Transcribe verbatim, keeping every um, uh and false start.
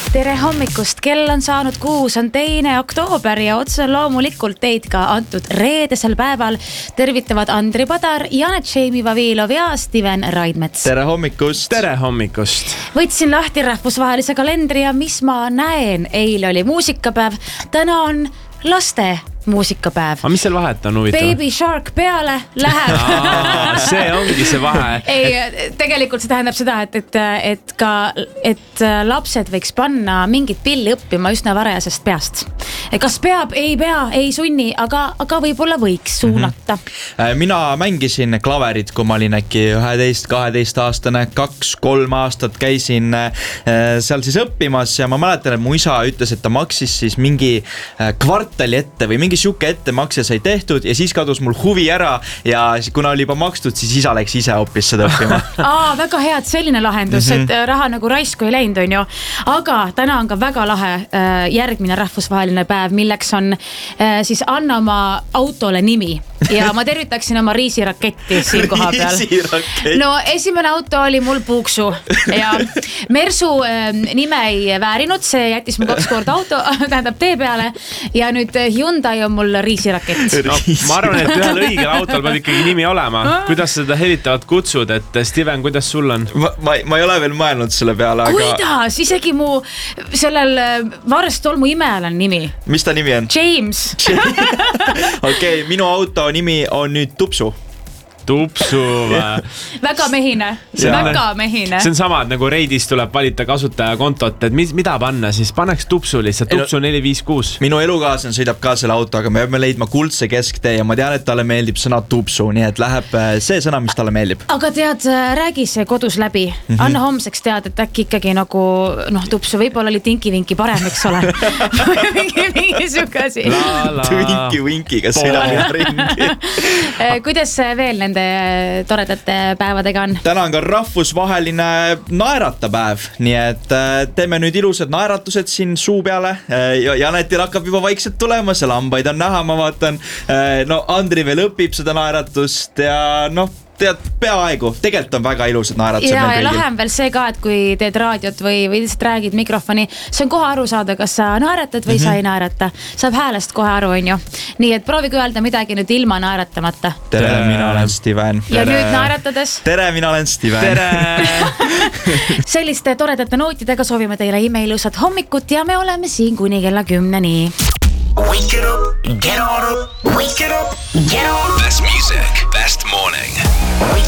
tere hommikust, kell on saanud kuus, on teine oktoober ja otse loomulikult teid ka antud reedesel päeval tervitavad Andri Padar, Janet Šeimi Vavilov ja Steven Raidmets. Tere hommikust. Tere hommikust. Võtsin lahti rahvusvahelise kalendri ja mis ma näen, eile oli muusikapäev, täna on laste muusikapäev. Aga mis seal vahet on huvitav? Baby Shark peale läheb. Aa, see ongi see vahe. Ei, tegelikult see tähendab seda, et, et, et ka et lapsed võiks panna mingit pilli õppima üsna varajasest peast. Kas peab, ei pea, ei sunni, aga, aga võib-olla võiks suunata. Mm-hmm. Mina mängisin klaverit, kui ma olin äkki üheteist kaheteist aastane, kaks kolm aastat käisin seal siis õppimas ja ma mäletan, et mu isa ütles, et ta maksis siis mingi kvartali ette või mingi siuke ettemakse sai tehtud ja siis kadus mul huvi ära ja kuna oli juba makstud, siis isa läks ise hoopis seda õppima. Aa, väga hea, et selline lahendus, mm-hmm. et raha nagu raisku ei läinud, on ju. Aga täna on ka väga lahe järgmine rahvusvaheline päev, milleks on siis anna oma autole nimi. Ja ma tervitaksin oma riisiraketti siin koha peal. Riisirakett. No esimene auto oli mul Puuksu ja Mersu nime ei väärinud, see jättis mul kaks korda auto, tähendab tee peale ja nüüd Hyundai on mul riisirakett. No, ma arvan, et ühel õigel autol peab ikkagi nimi olema. Kuidas seda helitavat kutsud, et Steven, kuidas sul on? Ma, ma, ma ei ole veel mõelnud selle peale, aga... Kuidas? Isegi mu sellel Varestolmu imel on nimi. Mis ta nimi on? James. Okei, okay, minu auto nimi on nüüd Tupsu. Tupsu. Väga mehine, väga mehine. See on sama, et nagu Reidis tuleb valita kasutajakontot, et mis, mida panna, siis paneks Tupsu lihtsalt, Tupsu neli viis kuus. Minu elukaaslane sõidab ka selle autoga, me peame leidma kuldse kesktee ja ma tean, et talle meeldib sõna Tupsu, nii et läheb see sõna, mis talle meeldib. Aga tead, räägi see kodus läbi. Mm-hmm. Anna homseks tead, et äkki ikkagi nagu, noh, Tupsu võib-olla oli tinki-vinki parem, eks ole. mingi, mingi sukasi. Twinki-vinkiga sõidame ringi. Kuidas veel nende toredate päevadega on? Täna on ka rahvusvaheline naeratapäev, nii et teeme nüüd ilusad naeratused siin suu peale. Janetil hakkab juba vaikselt tulema, see lambaid on näha, ma vaatan. No Andri veel õpib seda naeratust ja noh, tead, peaaegu. Tegelikult on väga ilusad naeratused. Ja, ja lahem veel see ka, et kui teed raadiot või, või lihtsalt räägid mikrofoni, see on kohe aru saada, kas sa naeratad või mm-hmm. sa ei naerata. Saab häälest kohe aru, on ju. Nii et proovige öelda midagi nüüd ilma naeratamata. Tere, mina olen Steven. Ja tere. Nüüd naeratades? Tere, mina olen Steven. Tere! Selliste toredate nootidega soovime teile imeilusat hommikut ja me oleme siin kuni kella kümneni. Wake it up, get on up, wake it up, get on. Best music, best morning. Wake